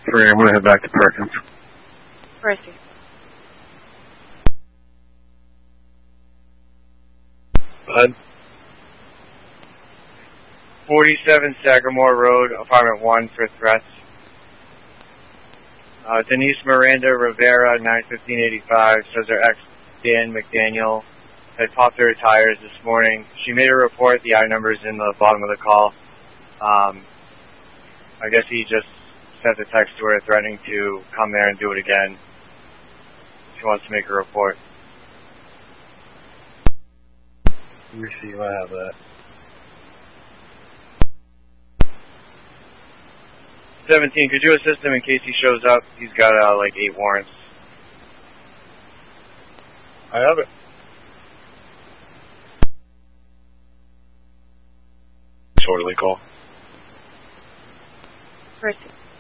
3, I'm going to head back to Perkins. Mercy. Bud? 47 Sagamore Road, apartment 1 for threats. Denise Miranda Rivera, 91585, says her ex, Dan McDaniel, had popped her tires this morning. She made a report. The I number's in the bottom of the call. I guess he just sent a text to her threatening to come there and do it again. She wants to make a report. Let me see if I have that. 17, could you assist him in case he shows up? He's got, 8 warrants. I have it. Disorderly call. Mercy.